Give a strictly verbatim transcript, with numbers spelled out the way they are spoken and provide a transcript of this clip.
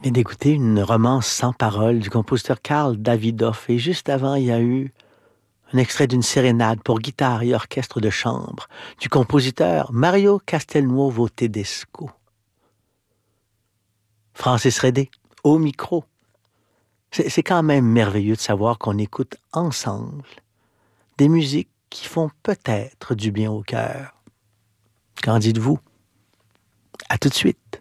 vient d'écouter une romance sans parole du compositeur Karl Davidoff. Et juste avant, il y a eu un extrait d'une sérénade pour guitare et orchestre de chambre du compositeur Mario Castelnuovo Tedesco. Francis Redé, au micro. C'est, c'est quand même merveilleux de savoir qu'on écoute ensemble des musiques qui font peut-être du bien au cœur. Qu'en dites-vous? À tout de suite.